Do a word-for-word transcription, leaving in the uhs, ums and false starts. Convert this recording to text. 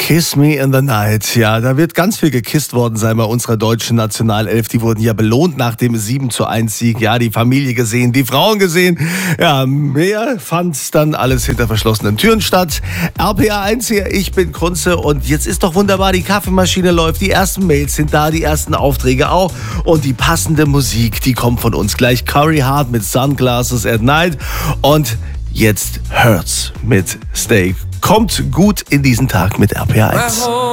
Kiss Me in the Night. Ja, da wird ganz viel gekisst worden sein bei unserer deutschen Nationalelf. Die wurden ja belohnt nach dem sieben zu eins Sieg. Ja, die Familie gesehen, die Frauen gesehen. Ja, mehr fand dann alles hinter verschlossenen Türen statt. R P R eins hier, ich bin Kunze und jetzt ist doch wunderbar, die Kaffeemaschine läuft, die ersten Mails sind da, die ersten Aufträge auch und die passende Musik, die kommt von uns gleich. Corey Hart mit Sunglasses at Night und jetzt Hurts mit Stay. Kommt gut in diesen Tag mit R P R eins.